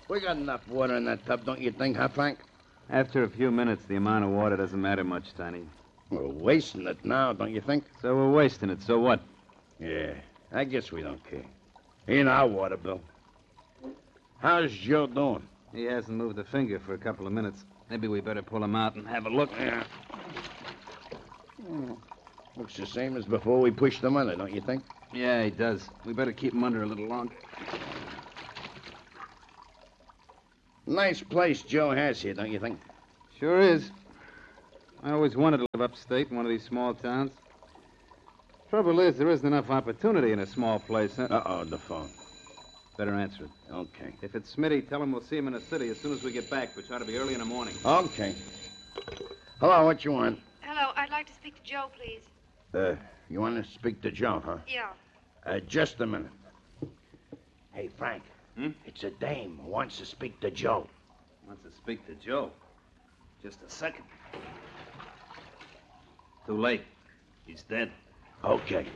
We got enough water in that tub, don't you think, huh, Frank? After a few minutes, the amount of water doesn't matter much, Tiny. We're wasting it now, don't you think? So we're wasting it, so what? Yeah, I guess we don't care. Ain't our water, Bill. How's Joe doing? He hasn't moved a finger for a couple of minutes. Maybe we better pull him out and have a look. Yeah. Looks the same as before we pushed him under, don't you think? Yeah, he does. We better keep him under a little longer. Nice place Joe has here, don't you think? Sure is. I always wanted to live upstate in one of these small towns. Trouble is, there isn't enough opportunity in a small place, huh? Uh-oh, the phone. Better answer it. Okay. If it's Smitty, tell him we'll see him in the city as soon as we get back, which ought to be early in the morning. Okay. Hello, what you want? Hello, I'd like to speak to Joe, please. You want to speak to Joe, huh? Yeah. Just a minute. Hey, Frank. Hmm? It's a dame who wants to speak to Joe. Wants to speak to Joe. Just a second. Too late. He's dead. Okay.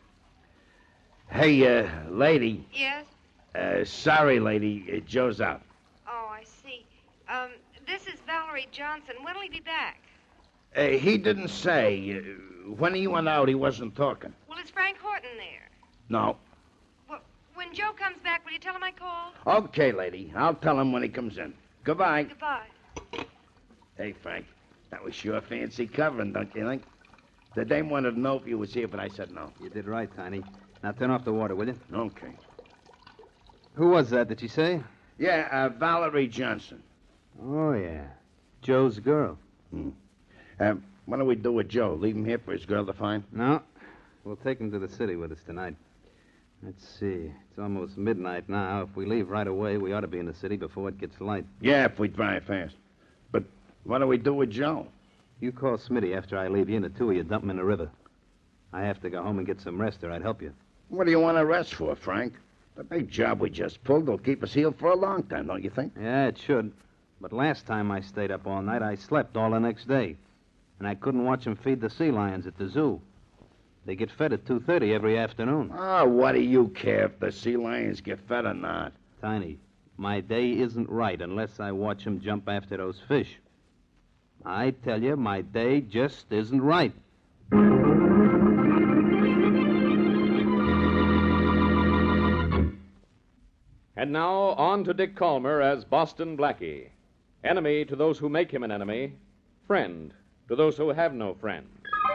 Hey, lady. Yes? Sorry, lady. Joe's out. Oh, I see. This is Valerie Johnson. When'll he be back? He didn't say. When he went out, he wasn't talking. Well, is Frank Horton there? No. Well, when Joe comes back, will you tell him I called? Okay, lady. I'll tell him when he comes in. Goodbye. Goodbye. Hey, Frank. That was sure fancy covering, don't you think? The dame wanted to know if you was here, but I said no. You did right, Tiny. Now turn off the water, will you? Okay. Who was that, did you say? Yeah, Valerie Johnson. Oh, yeah. Joe's girl. What do we do with Joe? Leave him here for his girl to find? No. We'll take him to the city with us tonight. Let's see. It's almost midnight now. If we leave right away, we ought to be in the city before it gets light. Yeah, if we drive fast. But what do we do with Joe? You call Smitty after I leave you, and the two of you dump him in the river. I have to go home and get some rest, or I'd help you. What do you want to rest for, Frank? The big job we just pulled will keep us healed for a long time, don't you think? Yeah, it should. But last time I stayed up all night, I slept all the next day. And I couldn't watch them feed the sea lions at the zoo. They get fed at 2:30 every afternoon. Oh, what do you care if the sea lions get fed or not? Tiny, my day isn't right unless I watch them jump after those fish. I tell you, my day just isn't right. And now, on to Dick Calmer as Boston Blackie. Enemy to those who make him an enemy. Friend to those who have no friend.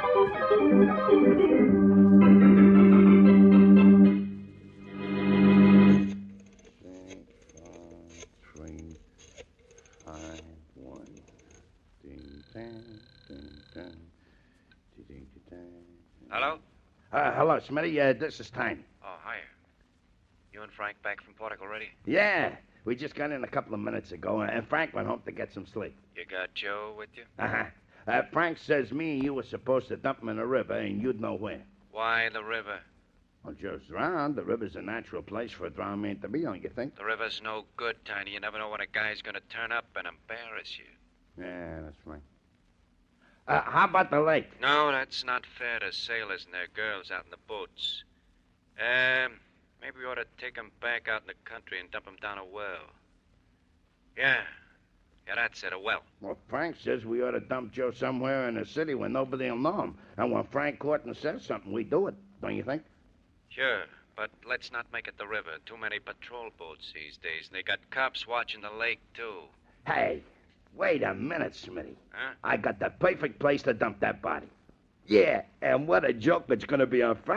Hello? Hello, Smitty. This is Tiny. Oh, hiya. You and Frank back from Portic already? Yeah, we just got in a couple of minutes ago, and Frank went home to get some sleep. You got Joe with you? Uh-huh. Frank says me and you were supposed to dump him in the river, and you'd know where. Why the river? Well, Joe's around. The river's a natural place for a drowned man to be, don't you think? The river's no good, Tiny. You never know when a guy's going to turn up and embarrass you. Yeah, that's right. How about the lake? No, that's not fair to sailors and their girls out in the boats. Maybe we ought to take 'em back out in the country and dump 'em down a well. Yeah, that's it, a well. Well, Frank says we ought to dump Joe somewhere in the city where nobody will know him. And when Frank Horton says something, we do it, don't you think? Sure, but let's not make it the river. Too many patrol boats these days, and they got cops watching the lake, too. Hey, wait a minute, Smitty. Huh? I got the perfect place to dump that body. Yeah, and what a joke it's going to be on Frank.